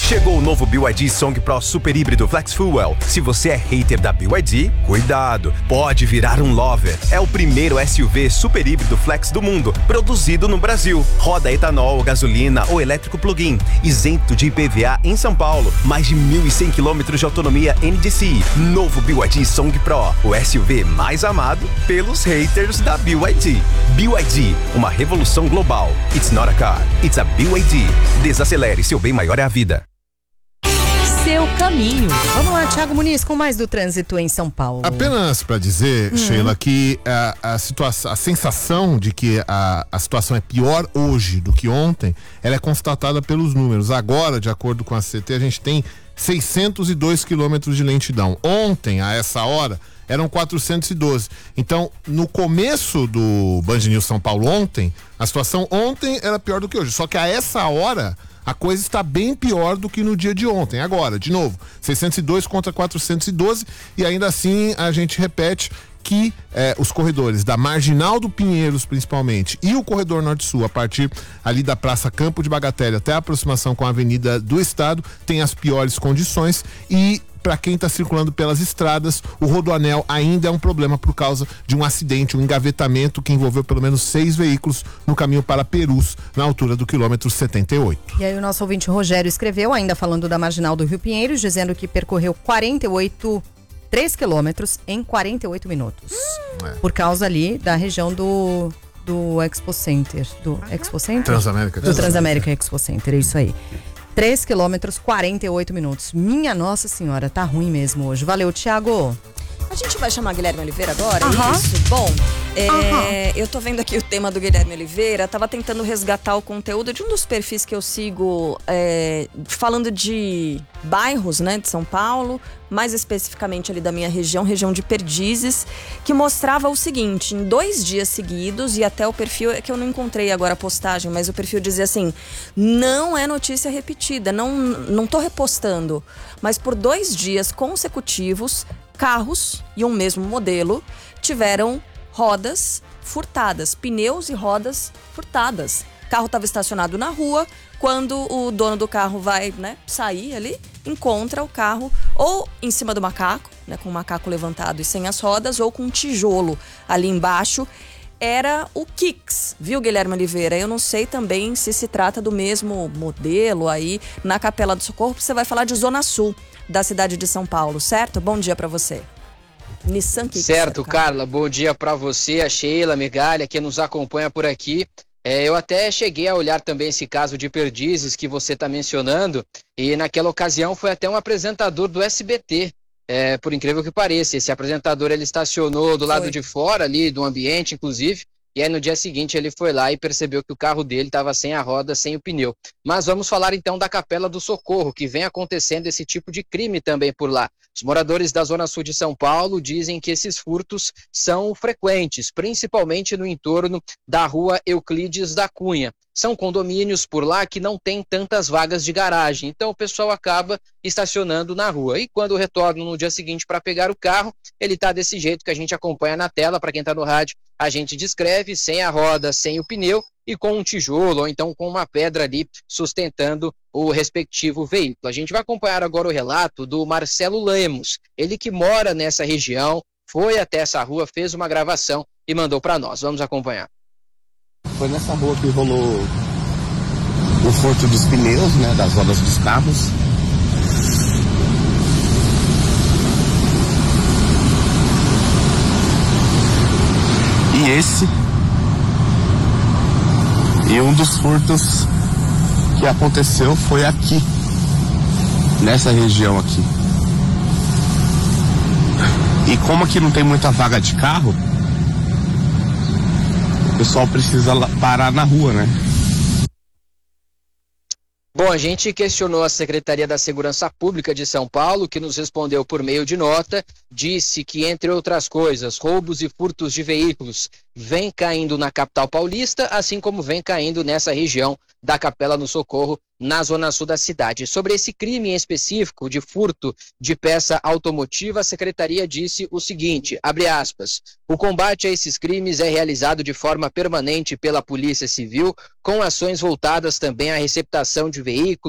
Chegou o novo BYD Song Pro Super Híbrido Flex Fuel. Se você é hater da BYD, cuidado, pode virar um lover. É o primeiro SUV super híbrido flex do mundo, produzido no Brasil. Roda etanol, gasolina ou elétrico plug-in, isento de IPVA em São Paulo. Mais de 1.100 km de autonomia NDCi. Novo BYD Song Pro, o SUV mais amado pelos haters da BYD. BYD, uma revolução global. It's not a car, it's a BYD. Desacelere, seu bem maior é a vida. Seu caminho. Vamos lá, Thiago Muniz, com mais do trânsito em São Paulo. Apenas para dizer, Sheila, que a sensação de que a situação é pior hoje do que ontem, ela é constatada pelos números. Agora, de acordo com a CT, a gente tem 602 quilômetros de lentidão. Ontem, a essa hora, eram 412. Então, no começo do Band News São Paulo ontem, a situação ontem era pior do que hoje. Só que a essa hora, a coisa está bem pior do que no dia de ontem. Agora, de novo, 602 contra 412, e ainda assim a gente repete que os corredores da Marginal do Pinheiros, principalmente, e o corredor Norte-Sul, a partir ali da Praça Campo de Bagatelle até a aproximação com a Avenida do Estado, tem as piores condições. E para quem está circulando pelas estradas, o Rodoanel ainda é um problema por causa de um acidente, um engavetamento que envolveu pelo menos 6 veículos no caminho para Perus, na altura do quilômetro 78. E aí o nosso ouvinte Rogério escreveu, ainda falando da Marginal do Rio Pinheiros, dizendo que percorreu 3 quilômetros em 48 minutos. Por causa ali da região do Expo Center. Do Expo Center? Transamérica. Do Transamérica Expo Center, é isso aí. 3 quilômetros, 48 minutos. Minha Nossa Senhora, tá ruim mesmo hoje. Valeu, Thiago. A gente vai chamar Guilherme Oliveira agora, isso? Bom, eu tô vendo aqui o tema do Guilherme Oliveira, tava tentando resgatar o conteúdo de um dos perfis que eu sigo, falando de bairros, né, de São Paulo, mais especificamente ali da minha região de Perdizes, que mostrava o seguinte: em 2 dias seguidos, e até o perfil, é que eu não encontrei agora a postagem, mas o perfil dizia assim: não é notícia repetida, não tô repostando, mas por 2 dias consecutivos, carros e um mesmo modelo tiveram rodas furtadas, pneus e rodas furtadas. O carro estava estacionado na rua, quando o dono do carro vai, sair ali, encontra o carro ou em cima do macaco, com o macaco levantado e sem as rodas, ou com um tijolo ali embaixo. Era o Kicks, viu, Guilherme Oliveira? Eu não sei também se trata do mesmo modelo aí na Capela do Socorro, porque você vai falar de Zona Sul da cidade de São Paulo, certo? Bom dia para você. Nissan Kicks. Certo, Carla. Bom dia para você, a Sheila, a Migalha, que nos acompanha por aqui. Eu até cheguei a olhar também esse caso de Perdizes que você está mencionando, e naquela ocasião foi até um apresentador do SBT. Por incrível que pareça, esse apresentador ele estacionou do lado de fora ali do ambiente, inclusive, e aí no dia seguinte ele foi lá e percebeu que o carro dele estava sem a roda, sem o pneu. Mas vamos falar então da Capela do Socorro, que vem acontecendo esse tipo de crime também por lá. Os moradores da Zona Sul de São Paulo dizem que esses furtos são frequentes, principalmente no entorno da rua Euclides da Cunha. São condomínios por lá que não tem tantas vagas de garagem, então o pessoal acaba estacionando na rua. E quando retornam no dia seguinte para pegar o carro, ele está desse jeito que a gente acompanha na tela. Para quem está no rádio, a gente descreve: sem a roda, sem o pneu e com um tijolo ou então com uma pedra ali sustentando o respectivo veículo. A gente vai acompanhar agora o relato do Marcelo Lemos, ele que mora nessa região, foi até essa rua, fez uma gravação e mandou para nós. Vamos acompanhar. Foi nessa rua que rolou o furto dos pneus, das rodas dos carros. E um dos furtos que aconteceu foi aqui, nessa região aqui. E como aqui não tem muita vaga de carro, o pessoal precisa parar na rua, Bom, a gente questionou a Secretaria da Segurança Pública de São Paulo, que nos respondeu por meio de nota, disse que, entre outras coisas, roubos e furtos de veículos vem caindo na capital paulista, assim como vem caindo nessa região da Capela do Socorro, na zona sul da cidade. Sobre esse crime em específico de furto de peça automotiva, a secretaria disse o seguinte, abre aspas: o combate a esses crimes é realizado de forma permanente pela Polícia Civil, com ações voltadas também à receptação de veículos,